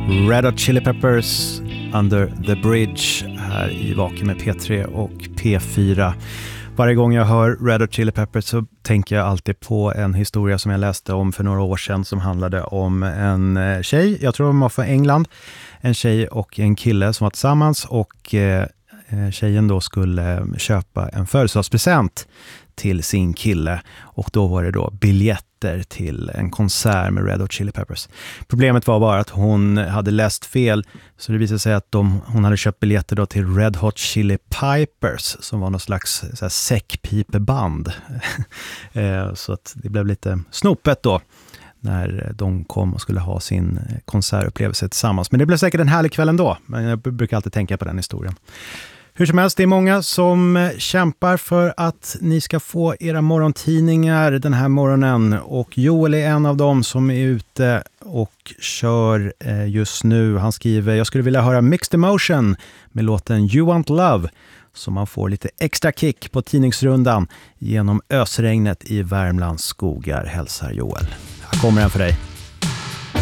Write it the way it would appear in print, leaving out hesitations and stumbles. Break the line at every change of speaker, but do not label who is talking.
Red Hot Chili Peppers, Under the Bridge, här i Vaken med P3 och P4. Varje gång jag hör Red Hot Chili Peppers så tänker jag alltid på en historia som jag läste om för några år sedan som handlade om en tjej, jag tror de var från England, en tjej och en kille som var tillsammans och tjejen då skulle köpa en födelsedagspresent till sin kille och då var det då biljetter till en konsert med Red Hot Chili Peppers. Problemet var bara att hon hade läst fel, så det visade sig att hon hade köpt biljetter då till Red Hot Chili Pipers som var någon slags så här säckpipeband. Så att det blev lite snopet då när de kom och skulle ha sin konsertupplevelse tillsammans. Men det blev säkert en härlig kväll ändå, men jag brukar alltid tänka på den historien. Hur som helst, det är många som kämpar för att ni ska få era morgontidningar den här morgonen. Och Joel är en av dem som är ute och kör just nu. Han skriver, jag skulle vilja höra Mixed Emotion med låten You Want Love. Så man får lite extra kick på tidningsrundan genom ösregnet i Värmlands skogar, hälsar Joel. Här kommer den för dig.